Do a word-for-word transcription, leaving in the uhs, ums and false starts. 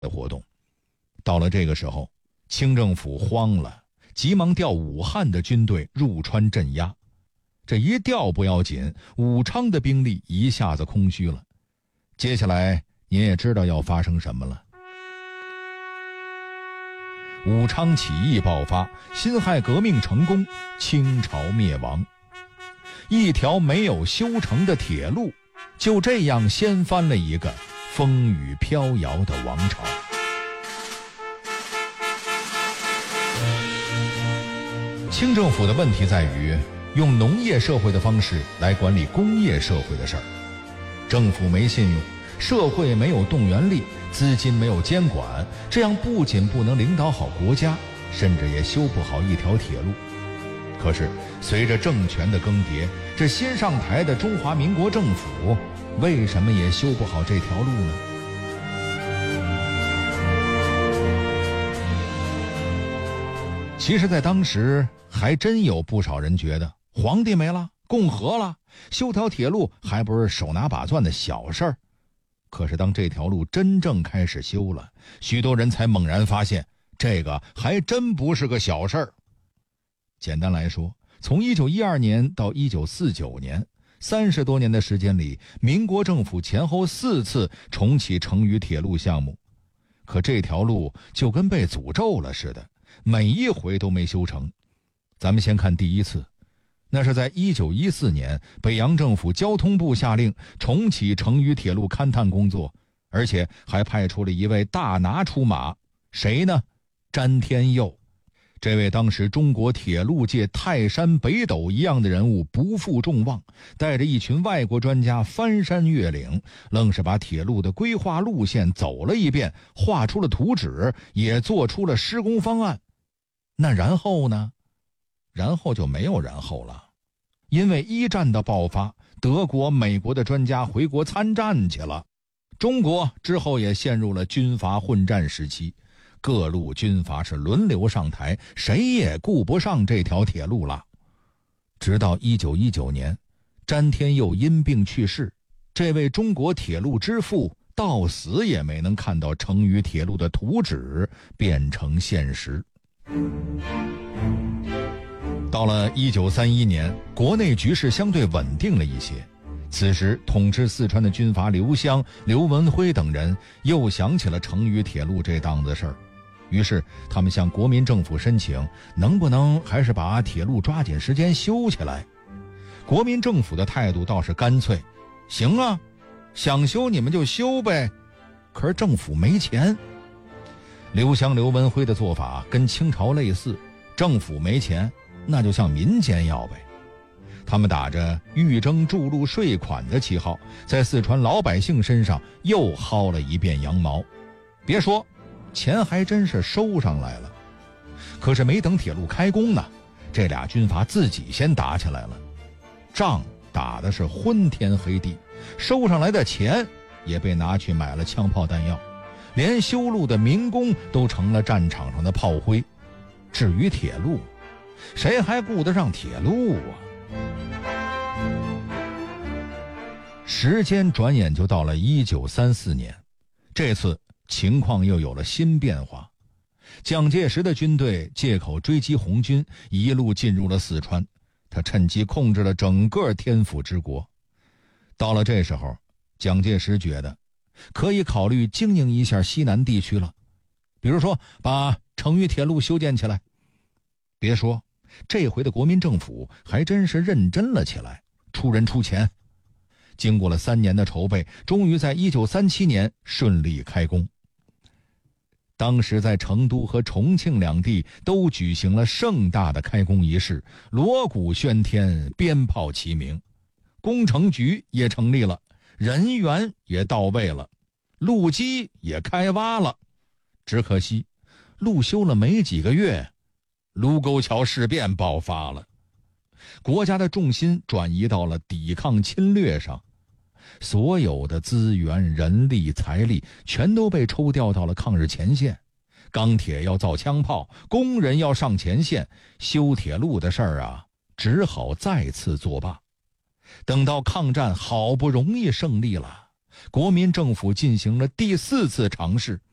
的活动。到了这个时候，清政府慌了，急忙调武汉的军队入川镇压。这一调不要紧，武昌的兵力一下子空虚了。接下来您也知道要发生什么了。武昌起义爆发，辛亥革命成功，清朝灭亡。一条没有修成的铁路，就这样掀翻了一个风雨飘摇的王朝。清政府的问题在于用农业社会的方式来管理工业社会的事儿，政府没信用，社会没有动员力，资金没有监管，这样不仅不能领导好国家，甚至也修不好一条铁路。可是随着政权的更迭，这新上台的中华民国政府为什么也修不好这条路呢？其实在当时还真有不少人觉得皇帝没了，共和了，修条铁路还不是手拿把攥的小事儿。可是当这条路真正开始修了，许多人才猛然发现，这个还真不是个小事儿。简单来说，从一九一二年到一九四九年，三十多年的时间里，民国政府前后四次重启成渝铁路项目，可这条路就跟被诅咒了似的，每一回都没修成。咱们先看第一次，那是在一九一四年，北洋政府交通部下令重启成渝铁路勘探工作，而且还派出了一位大拿出马，谁呢？詹天佑。这位当时中国铁路界泰山北斗一样的人物不负众望，带着一群外国专家翻山越岭，愣是把铁路的规划路线走了一遍，画出了图纸，也做出了施工方案。那然后呢？然后就没有然后了。因为一战的爆发，德国、美国的专家回国参战去了，中国之后也陷入了军阀混战时期，各路军阀是轮流上台，谁也顾不上这条铁路了。直到一九一九年，詹天佑因病去世，这位中国铁路之父到死也没能看到成渝铁路的图纸变成现实。到了一九三一年，国内局势相对稳定了一些，此时统治四川的军阀刘湘、刘文辉等人又想起了成渝铁路这档子事儿，于是他们向国民政府申请，能不能还是把铁路抓紧时间修起来。国民政府的态度倒是干脆，行啊，想修你们就修呗，可是政府没钱。刘湘、刘文辉的做法跟清朝类似，政府没钱，那就向民间要呗。他们打着预征筑路税款的旗号，在四川老百姓身上又薅了一遍羊毛。别说，钱还真是收上来了。可是没等铁路开工呢，这俩军阀自己先打起来了，仗打的是昏天黑地，收上来的钱也被拿去买了枪炮弹药，连修路的民工都成了战场上的炮灰。至于铁路，谁还顾得上铁路啊？时间转眼就到了一九三四年，这次情况又有了新变化。蒋介石的军队借口追击红军，一路进入了四川，他趁机控制了整个天府之国。到了这时候，蒋介石觉得可以考虑经营一下西南地区了，比如说把成渝铁路修建起来。别说，这回的国民政府还真是认真了起来，出人出钱。经过了三年的筹备，终于在一九三七年顺利开工。当时在成都和重庆两地都举行了盛大的开工仪式，锣鼓喧天，鞭炮齐鸣，工程局也成立了，人员也到位了，路基也开挖了。只可惜路修了没几个月，卢沟桥事变爆发了，国家的重心转移到了抵抗侵略上，所有的资源、人力、财力全都被抽调到了抗日前线。钢铁要造枪炮，工人要上前线，修铁路的事儿啊，只好再次作罢。等到抗战好不容易胜利了，国民政府进行了第四次尝试，